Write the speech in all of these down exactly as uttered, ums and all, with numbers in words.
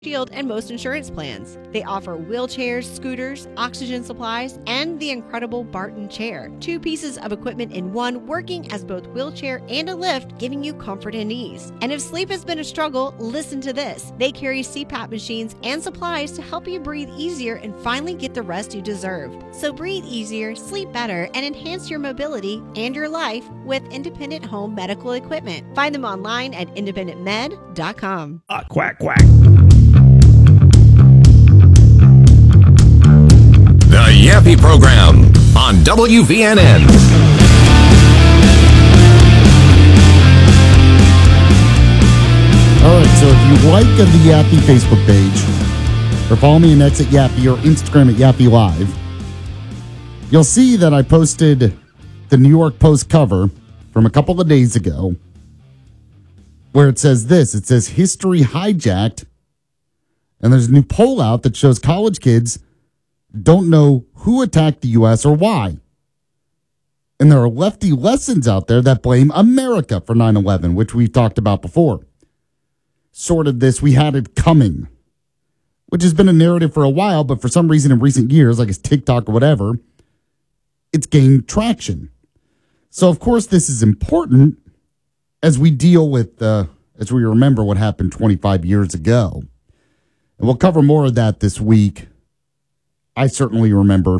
Shield and most insurance plans. They offer wheelchairs, scooters, oxygen supplies, and the incredible Barton chair. Two pieces of equipment in one, working as both wheelchair and a lift, giving you comfort and ease. And if sleep has been a struggle, listen to this. They carry C PAP machines and supplies to help you breathe easier and finally get the rest you deserve. So breathe easier, sleep better, and enhance your mobility and your life with Independent Home Medical Equipment. Find them online at independent med dot com. Uh, quack, quack. The Yappy Program on W V N N. All right, so if you like the Yappy Facebook page, or follow me on X at Yappy or Instagram at Yappy Live, you'll see that I posted the New York Post cover from a couple of days ago where it says this. It says, history hijacked, and there's a new poll out that shows college kids don't know who attacked the U S or why. And there are lefty lessons out there that blame America for nine eleven, which we've talked about before. Sort of this, we had it coming, which has been a narrative for a while, but for some reason in recent years, like it's TikTok or whatever, it's gained traction. So, of course, this is important as we deal with, uh, as we remember what happened twenty-five years ago. And we'll cover more of that this week. I certainly remember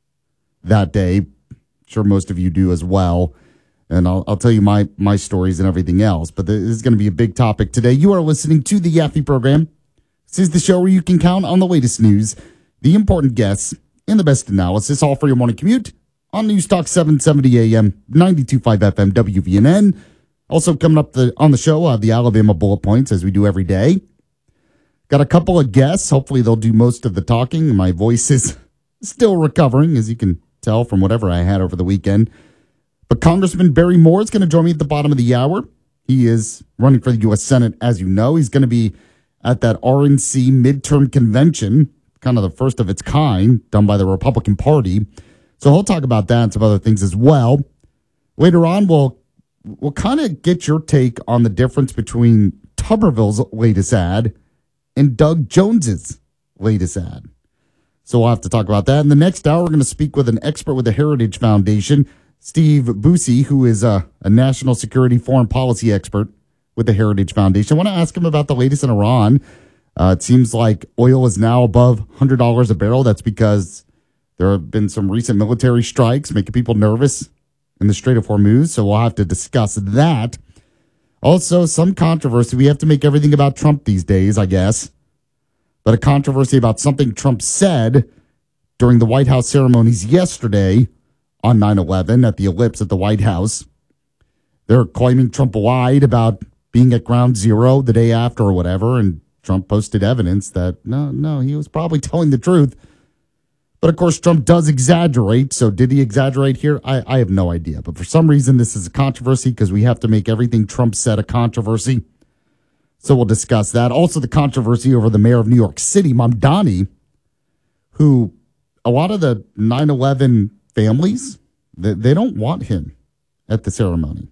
that day. I'm sure most of you do as well. And I'll, I'll tell you my, my stories and everything else. But this is going to be a big topic today. You are listening to the Yappy Program. This is the show where you can count on the latest news, the important guests, and the best analysis, all for your morning commute on News Talk seven seventy A M, ninety-two point five F M, W V N N. Also coming up the, on the show, uh, the Alabama Bullet Points, as we do every day. Got a couple of guests. Hopefully they'll do most of the talking. My voice is still recovering, as you can tell from whatever I had over the weekend. But Congressman Barry Moore is going to join me at the bottom of the hour. He is running for the U S Senate, as you know. He's going to be at that R N C midterm convention, kind of the first of its kind, done by the Republican Party. So he'll talk about that and some other things as well. Later on, we'll, we'll kind of get your take on the difference between Tuberville's latest ad and Doug Jones's latest ad. So we'll have to talk about that. In the next hour, we're going to speak with an expert with the Heritage Foundation, Steve Busey, who is a, a national security foreign policy expert with the Heritage Foundation. I want to ask him about the latest in Iran. Uh, it seems like oil is now above one hundred dollars a barrel. That's because there have been some recent military strikes making people nervous in the Strait of Hormuz. So we'll have to discuss that. Also, some controversy. We have to make everything about Trump these days, I guess. But a controversy about something Trump said during the White House ceremonies yesterday on nine eleven at the Ellipse at the White House. They're claiming Trump lied about being at ground zero the day after or whatever, and Trump posted evidence that, no, no, he was probably telling the truth. But, of course, Trump does exaggerate. So did he exaggerate here? I, I have no idea. But for some reason, this is a controversy because we have to make everything Trump said a controversy. So we'll discuss that. Also, the controversy over the mayor of New York City, Mamdani, who a lot of the nine eleven families, they, they don't want him at the ceremony.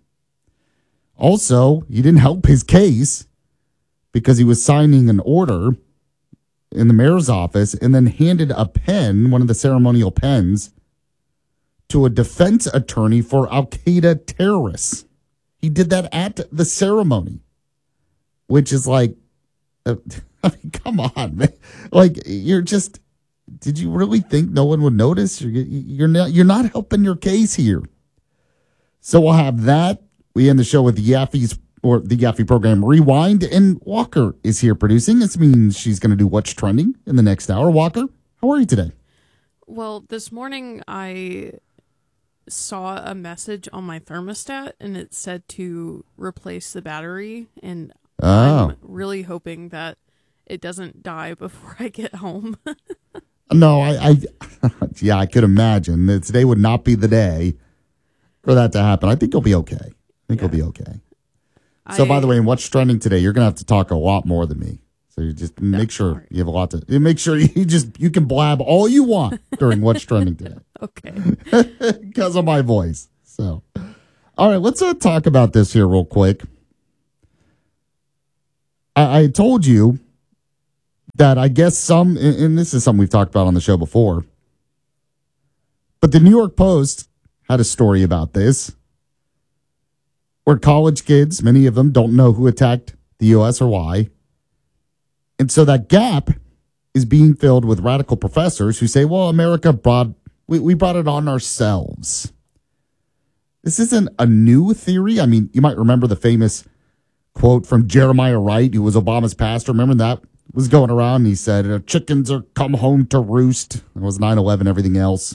Also, he didn't help his case because he was signing an order in the mayor's office and then handed a pen, one of the ceremonial pens, to a defense attorney for Al-Qaeda terrorists. He did that at the ceremony, which is like, uh, I mean, come on, man. Like, you're just, did you really think no one would notice? You're, you're not, you're not helping your case here. So we'll have that. We end the show with the Yaffy's, or the Yaffy Program Rewind, and Walker is here producing. This means she's going to do What's Trending in the next hour. Walker, how are you today? Well, this morning I saw a message on my thermostat, and it said to replace the battery, and oh. I'm really hoping that it doesn't die before I get home. No, I, I yeah, I could imagine that today would not be the day for that to happen. I think you'll be okay. I think yeah. you'll be okay. So, I, by the way, in What's Trending today, you're going to have to talk a lot more than me. So you just make sure right. you have a lot to, make sure you just, you can blab all you want during What's Trending today. Okay. Because of my voice. So, all right, let's uh, talk about this here real quick. I, I told you that I guess some, and this is something we've talked about on the show before, but the New York Post had a story about this, where college kids, many of them don't know who attacked the U S or why. And so that gap is being filled with radical professors who say, well, America brought, we, we brought it on ourselves. This isn't a new theory. I mean, you might remember the famous quote from Jeremiah Wright, who was Obama's pastor. Remember that was going around? And he said, chickens are come home to roost. It was nine eleven, everything else.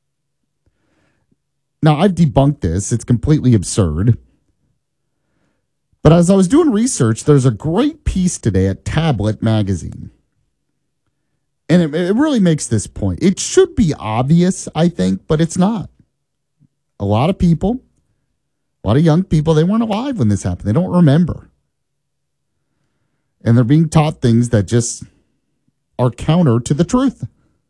Now, I've debunked this. It's completely absurd. But as I was doing research, there's a great piece today at Tablet Magazine. And it, it really makes this point. It should be obvious, I think, but it's not. A lot of people, a lot of young people, they weren't alive when this happened. They don't remember. And they're being taught things that just are counter to the truth.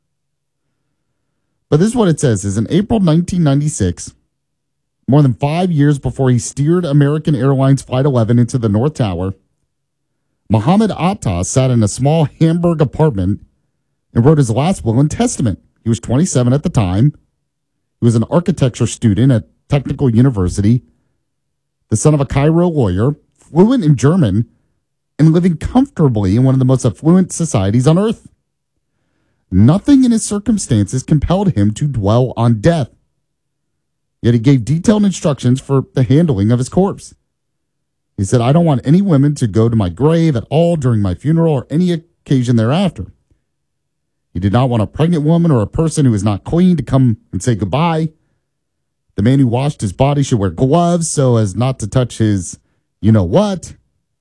But this is what it says, is in April nineteen ninety-six, more than five years before he steered American Airlines Flight eleven into the North Tower, Mohammed Atta sat in a small Hamburg apartment and wrote his last will and testament. He was twenty-seven at the time. He was an architecture student at Technical University, the son of a Cairo lawyer, fluent in German, and living comfortably in one of the most affluent societies on earth. Nothing in his circumstances compelled him to dwell on death. Yet he gave detailed instructions for the handling of his corpse. He said, I don't want any women to go to my grave at all during my funeral or any occasion thereafter. He did not want a pregnant woman or a person who is not clean to come and say goodbye. The man who washed his body should wear gloves so as not to touch his you-know-what.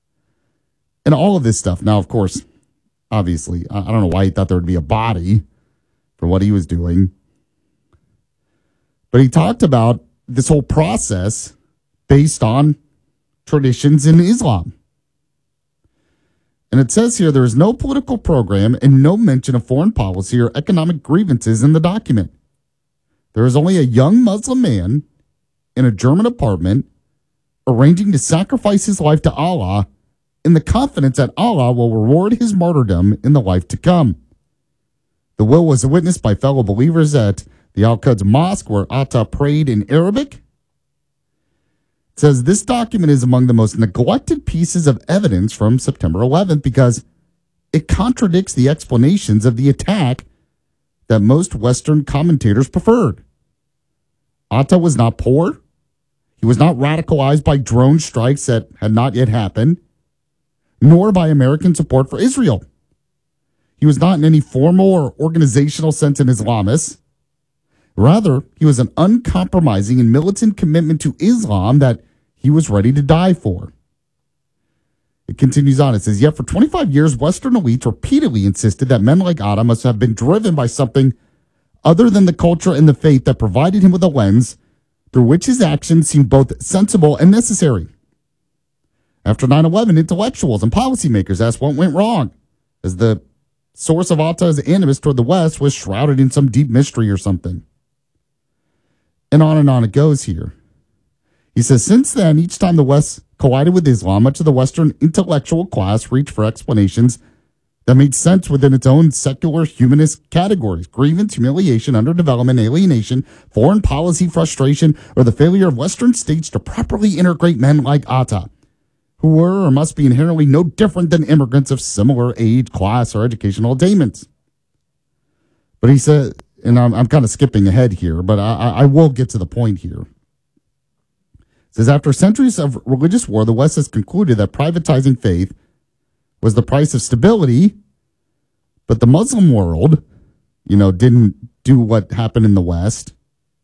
And all of this stuff. Now, of course, obviously, I don't know why he thought there would be a body for what he was doing. But he talked about this whole process based on traditions in Islam. And it says here there is no political program and no mention of foreign policy or economic grievances in the document. There is only a young Muslim man in a German apartment arranging to sacrifice his life to Allah in the confidence that Allah will reward his martyrdom in the life to come. The will was witnessed by fellow believers at the Al-Quds Mosque, where Atta prayed in Arabic. It says this document is among the most neglected pieces of evidence from September eleventh because it contradicts the explanations of the attack that most Western commentators preferred. Atta was not poor. He was not radicalized by drone strikes that had not yet happened, nor by American support for Israel. He was not in any formal or organizational sense an Islamist. Rather, he was an uncompromising and militant commitment to Islam that he was ready to die for. It continues on. It says, yet for twenty-five years, Western elites repeatedly insisted that men like Atta must have been driven by something other than the culture and the faith that provided him with a lens through which his actions seemed both sensible and necessary. After nine eleven, intellectuals and policymakers asked what went wrong, as the source of Atta's animus toward the West was shrouded in some deep mystery or something. And on and on it goes here. He says, since then, each time the West collided with Islam, much of the Western intellectual class reached for explanations that made sense within its own secular humanist categories: grievance, humiliation, underdevelopment, alienation, foreign policy frustration, or the failure of Western states to properly integrate men like Atta, who were or must be inherently no different than immigrants of similar age, class, or educational attainments. But he said, and I'm, I'm kind of skipping ahead here, but I, I will get to the point here. It says, after centuries of religious war, the West has concluded that privatizing faith was the price of stability, but the Muslim world, you know, didn't do what happened in the West.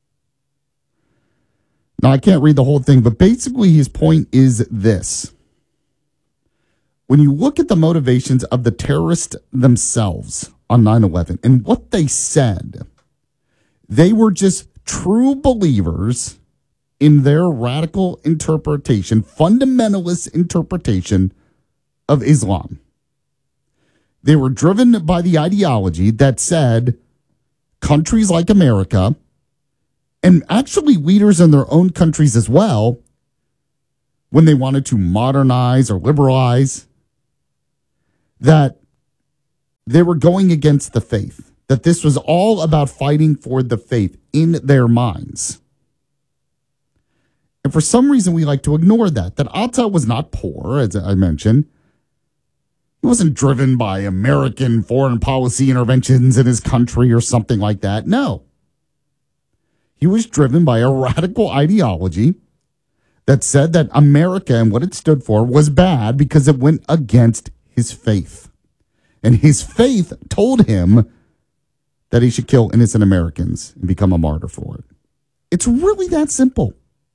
Now, I can't read the whole thing, but basically his point is this. When you look at the motivations of the terrorists themselves on nine eleven and what they said, they were just true believers in their radical interpretation, fundamentalist interpretation of Islam. They were driven by the ideology that said countries like America, and actually leaders in their own countries as well, when they wanted to modernize or liberalize, that they were going against the faith, that this was all about fighting for the faith in their minds. And for some reason, we like to ignore that, that Atta was not poor, as I mentioned. He wasn't driven by American foreign policy interventions in his country or something like that. No. He was driven by a radical ideology that said that America and what it stood for was bad because it went against his faith. And his faith told him that he should kill innocent Americans and become a martyr for it. It's really that simple.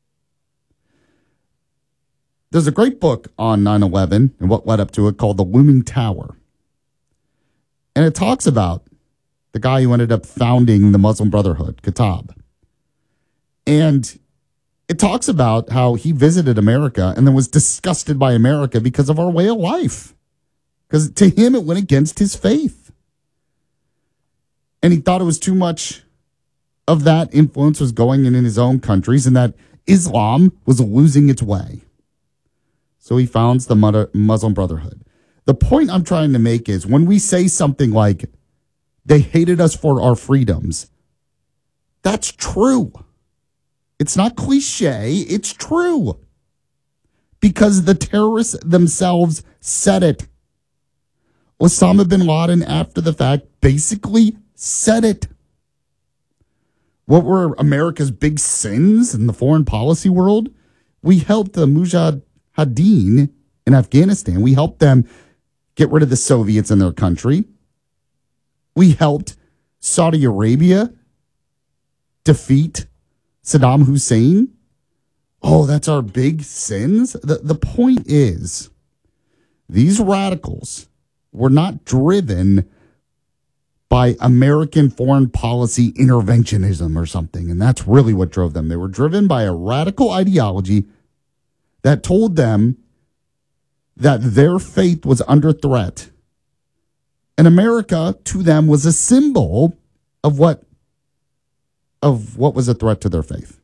There's a great book on nine eleven and what led up to it called The Looming Tower. And it talks about the guy who ended up founding the Muslim Brotherhood, Khattab. And it talks about how he visited America and then was disgusted by America because of our way of life. Because to him, it went against his faith. And he thought it was too much of that influence was going in in his own countries and that Islam was losing its way. So he founds the Muslim Brotherhood. The point I'm trying to make is when we say something like, they hated us for our freedoms, that's true. It's not cliche, it's true. Because the terrorists themselves said it. Osama bin Laden, after the fact, basically said it. What were America's big sins in the foreign policy world? We helped the Mujahideen in Afghanistan. We helped them get rid of the Soviets in their country. We helped Saudi Arabia defeat Saddam Hussein. Oh, that's our big sins? The, the point is, these radicals were not driven by American foreign policy interventionism or something, and that's really what drove them. They were driven by a radical ideology that told them that their faith was under threat. And America, to them, was a symbol of what, of what was a threat to their faith.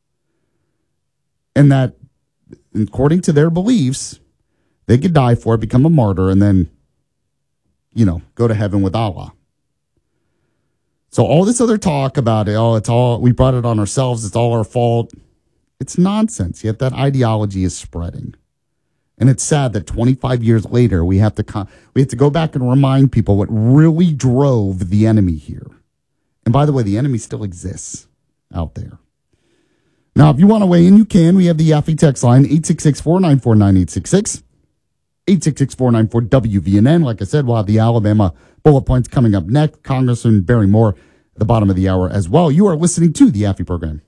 And that, according to their beliefs, they could die for it, become a martyr, and then, you know, go to heaven with Allah. So all this other talk about it, oh, it's all, we brought it on ourselves, it's all our fault. It's nonsense, yet that ideology is spreading. And it's sad that twenty-five years later, we have to con- we have to go back and remind people what really drove the enemy here. And by the way, the enemy still exists out there. Now, if you want to weigh in, you can. We have the Yaffe text line, eight six six, four nine four, nine eight six six. eight six six, four nine four, W V N N. Like I said, we'll have the Alabama bullet points coming up next. Congressman Barry Moore at the bottom of the hour as well. You are listening to the Yaffe program.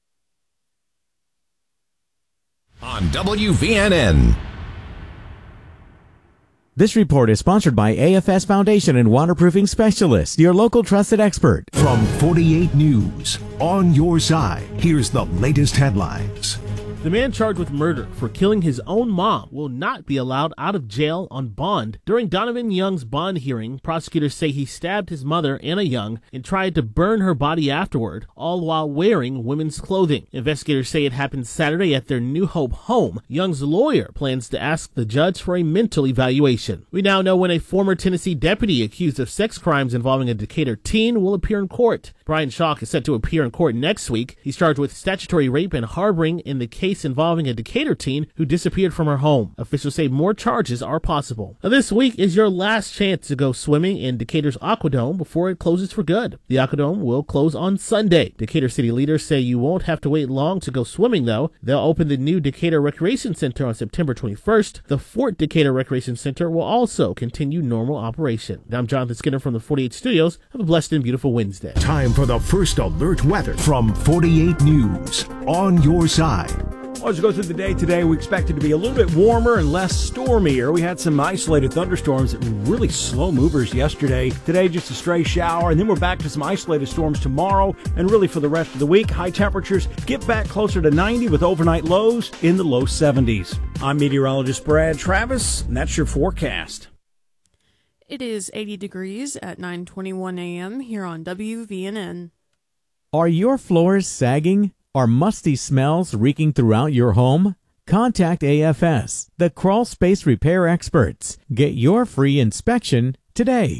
On W V N N. This report is sponsored by A F S Foundation and Waterproofing Specialists, your local trusted expert. From forty-eight News, on your side, here's the latest headlines. The man charged with murder for killing his own mom will not be allowed out of jail on bond. During Donovan Young's bond hearing, prosecutors say he stabbed his mother, Anna Young, and tried to burn her body afterward, all while wearing women's clothing. Investigators say it happened Saturday at their New Hope home. Young's lawyer plans to ask the judge for a mental evaluation. We now know when a former Tennessee deputy accused of sex crimes involving a Decatur teen will appear in court. Brian Schalk is set to appear in court next week. He's charged with statutory rape and harboring in the case involving a Decatur teen who disappeared from her home. Officials say more charges are possible. Now, this week is your last chance to go swimming in Decatur's Aquadome before it closes for good. The Aquadome will close on Sunday. Decatur city leaders say you won't have to wait long to go swimming, though. They'll open the new Decatur Recreation Center on September twenty-first. The Fort Decatur Recreation Center will also continue normal operation. Now, I'm Jonathan Skinner from the forty-eight Studios. Have a blessed and beautiful Wednesday. Time for the first alert weather from forty-eight News, on your side. Well, as we go through the day today, we expect it to be a little bit warmer and less stormier. We had some isolated thunderstorms that were really slow movers yesterday. Today, just a stray shower, and then we're back to some isolated storms tomorrow. And really for the rest of the week, high temperatures get back closer to ninety with overnight lows in the low seventies. I'm meteorologist Brad Travis, and that's your forecast. It is eighty degrees at nine twenty-one a.m. here on W V N N. Are your floors sagging? Are musty smells reeking throughout your home? Contact A F S, the crawl space repair experts. Get your free inspection today.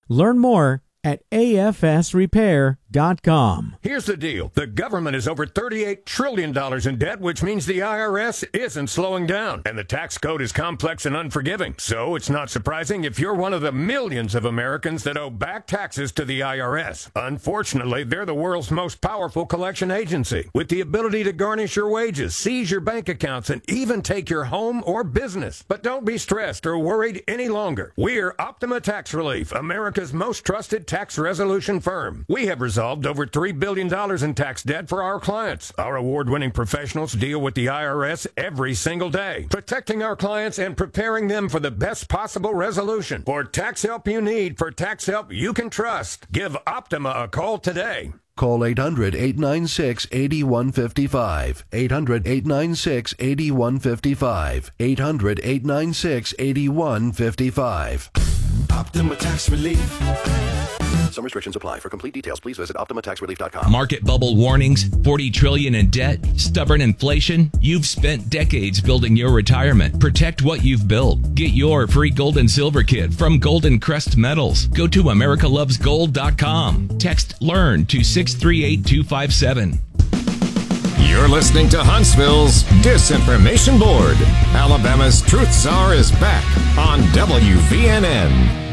Learn more at A F S repair dot com. Here's the deal. The government is over thirty-eight trillion dollars in debt, which means the I R S isn't slowing down. And the tax code is complex and unforgiving. So it's not surprising if you're one of the millions of Americans that owe back taxes to the I R S. Unfortunately, they're the world's most powerful collection agency, with the ability to garnish your wages, seize your bank accounts, and even take your home or business. But don't be stressed or worried any longer. We're Optima Tax Relief, America's most trusted tax resolution firm. We have resolved over three billion dollars in tax debt for our clients. Our award-winning professionals deal with the I R S every single day, protecting our clients and preparing them for the best possible resolution. For tax help you need, for tax help you can trust, give Optima a call today. Call eight hundred, eight nine six, eight one five five. eight hundred, eight nine six, eight one five five. eight hundred, eight nine six, eight one five five. Optima Tax Relief. Some restrictions apply. For complete details, please visit optima tax relief dot com. Market bubble warnings, forty trillion dollars in debt, stubborn inflation. You've spent decades building your retirement. Protect what you've built. Get your free gold and silver kit from Golden Crest Metals. Go to america loves gold dot com. Text LEARN to six three eight two five seven. You're listening to Huntsville's Disinformation Board. Alabama's Truth Czar is back on W V N N.